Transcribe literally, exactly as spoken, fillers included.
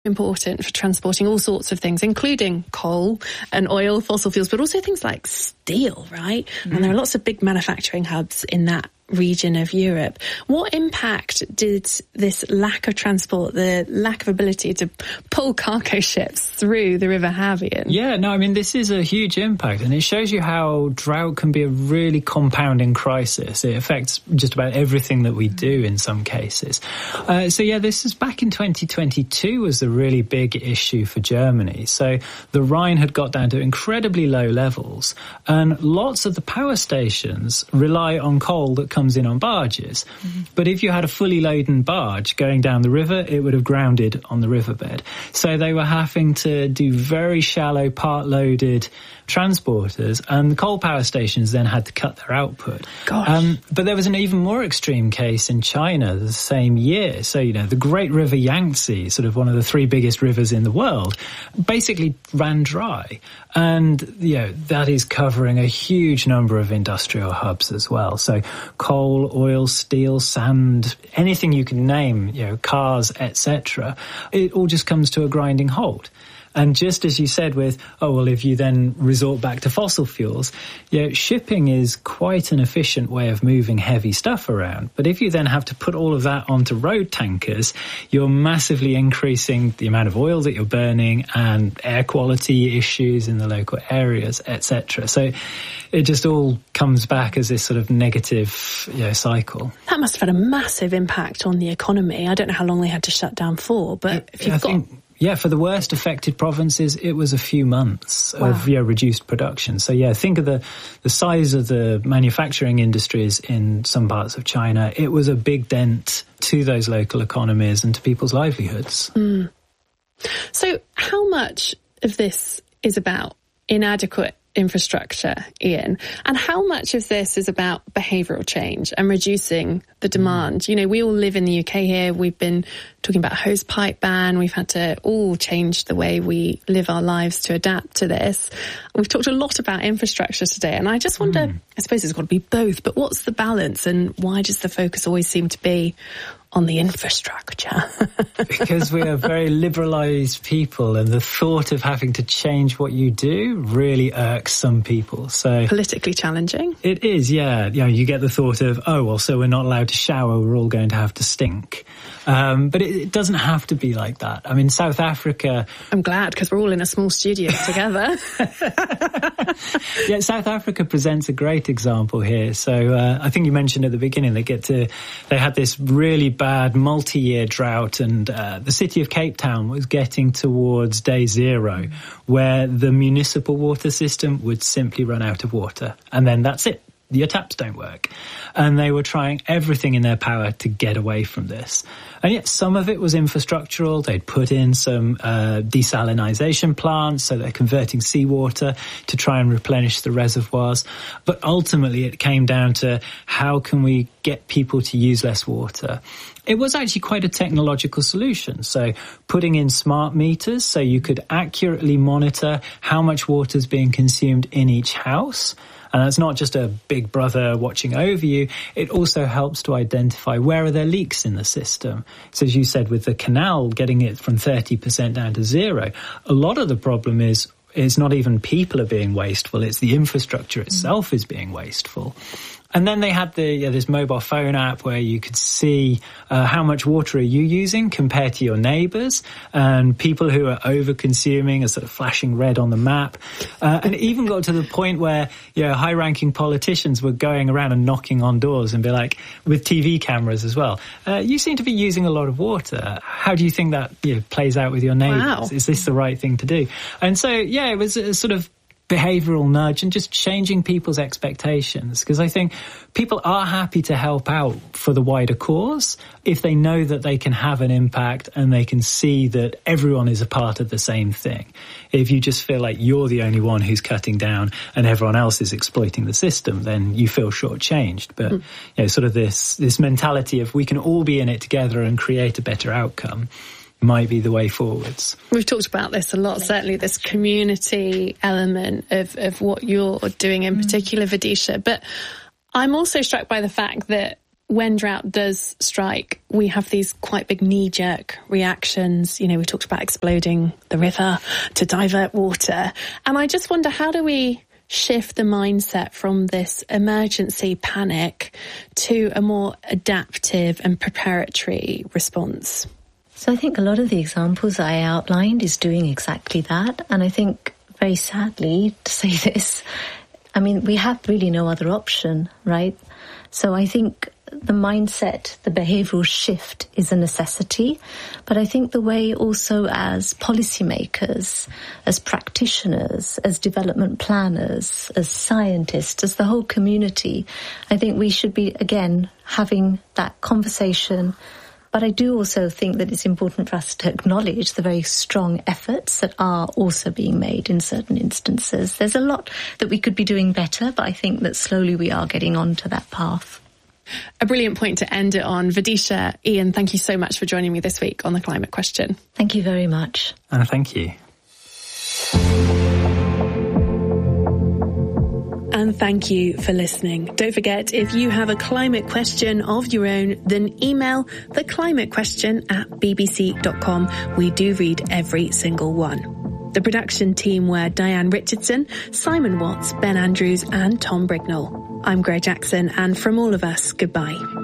important for transporting all sorts of things, including coal and oil, fossil fuels, but also things like steel, right? Mm. And there are lots of big manufacturing hubs in that region of Europe. What impact did this lack of transport, the lack of ability to pull cargo ships through the River have in? Yeah, no, I mean, this is a huge impact, and it shows you how drought can be a really compounding crisis. It affects just about everything that we do in some cases. Uh, so yeah, this is back in twenty twenty-two was a really big issue for Germany. So the Rhine had got down to incredibly low levels, and lots of the power stations rely on coal that comes in on barges. Mm-hmm. But if you had a fully laden barge going down the river, it would have grounded on the riverbed. So they were having to do very shallow, part-loaded transporters, and the coal power stations then had to cut their output. Gosh. Um, but there was an even more extreme case in China the same year. So, you know, the great river Yangtze, sort of one of the three biggest rivers in the world, basically ran dry. And, you know, that is covering a huge number of industrial hubs as well. So coal, oil, steel, sand, anything you can name, you know, cars, et cetera, it all just comes to a grinding halt. And just as you said with, oh, well, if you then resort back to fossil fuels, you know, shipping is quite an efficient way of moving heavy stuff around. But if you then have to put all of that onto road tankers, you're massively increasing the amount of oil that you're burning and air quality issues in the local areas, et cetera. So it just all comes back as this sort of negative, you know, cycle. That must have had a massive impact on the economy. I don't know how long they had to shut down for, but if you've I got... Think, Yeah, for the worst affected provinces, it was a few months wow. of you know, reduced production. So, yeah, think of the, the size of the manufacturing industries in some parts of China. It was a big dent to those local economies and to people's livelihoods. Mm. So how much of this is about inadequate infrastructure, Ian, and how much of this is about behavioural change and reducing the demand? You know, we all live in the U K here. We've been talking about hose pipe ban. We've had to all change the way we live our lives to adapt to this. We've talked a lot about infrastructure today, and I just wonder, mm. I suppose it's got to be both, but what's the balance, and why does the focus always seem to be on the infrastructure? Because we are very liberalised people, and the thought of having to change what you do really irks some people. So politically challenging. It is, yeah. You know, you get the thought of, oh, well, so we're not allowed to shower, we're all going to have to stink. Um, but it, it doesn't have to be like that. I mean, South Africa... I'm glad, because we're all in a small studio together. Yeah, South Africa presents a great example here. So uh, I think you mentioned at the beginning, they get to, they had this really bad multi-year drought, and uh, the city of Cape Town was getting towards day zero, mm. where the municipal water system would simply run out of water. And then that's it. Your taps don't work. And they were trying everything in their power to get away from this. And yet some of it was infrastructural. They'd put in some uh, desalinization plants, so they're converting seawater to try and replenish the reservoirs. But ultimately it came down to how can we get people to use less water? It was actually quite a technological solution. So putting in smart meters so you could accurately monitor how much water is being consumed in each house. And that's not just a big brother watching over you. It also helps to identify where are there leaks in the system. So as you said, with the canal, getting it from thirty percent down to zero, a lot of the problem is it's not even people are being wasteful. It's the infrastructure itself mm. is being wasteful. And then they had the yeah, this mobile phone app where you could see uh, how much water are you using compared to your neighbours, and people who are over-consuming are sort of flashing red on the map. Uh, and it even got to the point where you know, high-ranking politicians were going around and knocking on doors and be like, with T V cameras as well, uh, you seem to be using a lot of water. How do you think that you know, plays out with your neighbours? Wow. Is this the right thing to do? And so, yeah, it was a sort of behavioural nudge and just changing people's expectations, because I think people are happy to help out for the wider cause if they know that they can have an impact and they can see that everyone is a part of the same thing. If you just feel like you're the only one who's cutting down and everyone else is exploiting the system, then you feel shortchanged. But mm. you know, sort of this this mentality of we can all be in it together and create a better outcome might be the way forwards. We've talked about this a lot, certainly this community element of, of what you're doing in particular, Vidisha. But I'm also struck by the fact that when drought does strike, we have these quite big knee-jerk reactions. You know, we talked about exploding the river to divert water. And I just wonder, how do we shift the mindset from this emergency panic to a more adaptive and preparatory response? So I think a lot of the examples I outlined is doing exactly that. And I think, very sadly to say this, I mean, we have really no other option, right? So I think the mindset, the behavioural shift is a necessity. But I think the way also as policymakers, as practitioners, as development planners, as scientists, as the whole community, I think we should be, again, having that conversation. But I do also think that it's important for us to acknowledge the very strong efforts that are also being made in certain instances. There's a lot that we could be doing better, but I think that slowly we are getting onto that path. A brilliant point to end it on. Vidisha, Ian, thank you so much for joining me this week on The Climate Question. Thank you very much. Anna, thank you. And thank you for listening. Don't forget, if you have a climate question of your own, then email theclimatequestion at b b c dot com. We do read every single one. The production team were Diane Richardson, Simon Watts, Ben Andrews and Tom Brignall. I'm Greg Jackson, and from all of us, goodbye.